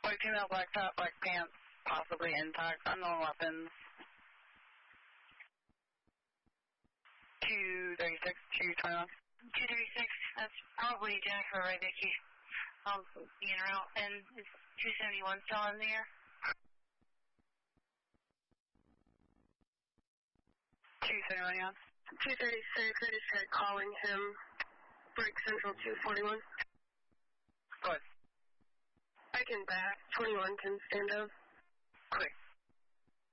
White female, black top, black pants, possibly intact, unknown weapons. 236, 221. 236, that's probably Jennifer Rybicki. Being around. And is 271 still in the air? 271, yeah. 236, I just tried calling him. Break Central 241. Good. I can back. 21 can stand up. Quick.